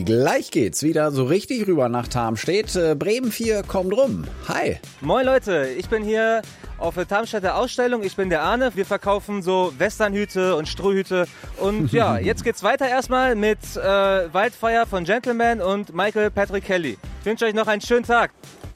Gleich geht's wieder so richtig rüber nach Tarmstedt. Bremen 4 kommt rum. Hi. Moin Leute, ich bin hier auf der Tarmstädter Ausstellung. Ich bin der Arne. Wir verkaufen so Westernhüte und Strohhüte. Und ja, jetzt geht's weiter erstmal mit Wildfire von Gentleman und Michael Patrick Kelly. Ich wünsche euch noch einen schönen Tag.